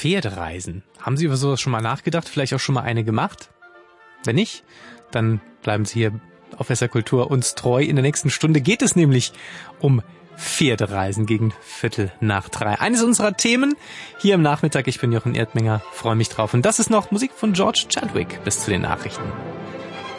Pferdereisen. Haben Sie über sowas schon mal nachgedacht? Vielleicht auch schon mal eine gemacht? Wenn nicht, dann bleiben Sie hier auf SR Kultur uns treu. In der nächsten Stunde geht es nämlich um Pferdereisen gegen 2:45. Eines unserer Themen hier am Nachmittag. Ich bin Jochen Erdminger, freue mich drauf. Und das ist noch Musik von George Chadwick bis zu den Nachrichten.